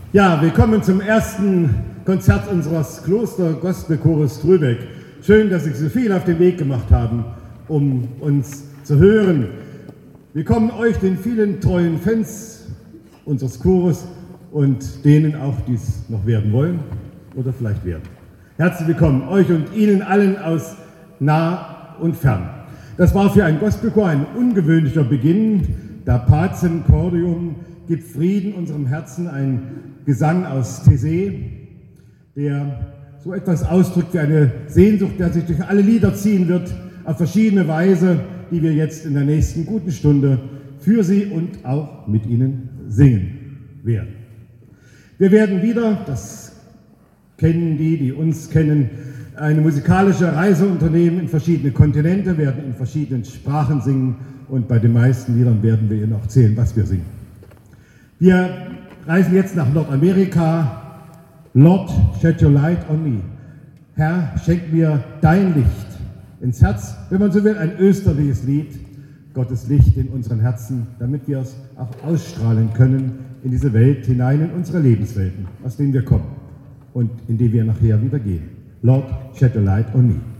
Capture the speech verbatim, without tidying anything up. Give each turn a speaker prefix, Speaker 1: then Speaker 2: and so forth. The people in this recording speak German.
Speaker 1: Ja, willkommen zum ersten Konzert unseres Kloster-Gospelchores Trübeck. Schön, dass Sie so viel auf den Weg gemacht haben, um uns zu hören. Willkommen euch, den vielen treuen Fans unseres Chores und denen auch, die es noch werden wollen oder vielleicht werden. Herzlich willkommen euch und Ihnen allen aus nah und fern. Das war für ein Gospelchor ein ungewöhnlicher Beginn. Da Pacem Cordium gibt Frieden unserem Herzen, ein Gesang aus Taizé, der so etwas ausdrückt wie eine Sehnsucht, der sich durch alle Lieder ziehen wird, auf verschiedene Weise, die wir jetzt in der nächsten guten Stunde für Sie und auch mit Ihnen singen werden. Wir werden wieder, das kennen die, die uns kennen, eine musikalische Reise unternehmen in verschiedene Kontinente, werden in verschiedenen Sprachen singen und bei den meisten Liedern werden wir Ihnen auch erzählen, was wir singen. Wir reisen jetzt nach Nordamerika. Lord, shed your light on me. Herr, schenk mir dein Licht ins Herz, wenn man so will, ein österliches Lied, Gottes Licht in unseren Herzen, damit wir es auch ausstrahlen können in diese Welt hinein, in unsere Lebenswelten, aus denen wir kommen und in die wir nachher wieder gehen. Lord, shed your light on me.